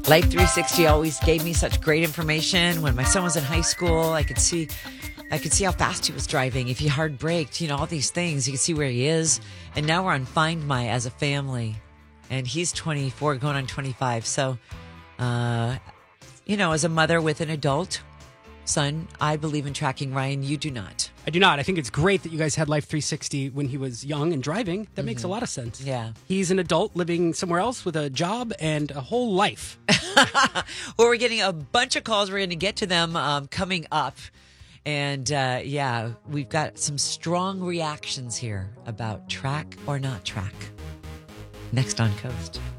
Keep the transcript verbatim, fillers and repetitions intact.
Life three sixty always gave me such great information. When my son was in high school, I could see I could see how fast he was driving. If he hard braked, you know, all these things. You can see where he is. And now we're on Find My as a family. And he's twenty-four, going on twenty-five. So, uh, you know, as a mother with an adult son, I believe in tracking. Ryan, you do not. I do not. I think it's great that you guys had Life three sixty when he was young and driving. That mm-hmm. makes a lot of sense. Yeah. He's an adult living somewhere else with a job and a whole life. Well, we're getting a bunch of calls. We're going to get to them um, coming up. And uh, yeah, we've got some strong reactions here about track or not track. Next on Coast.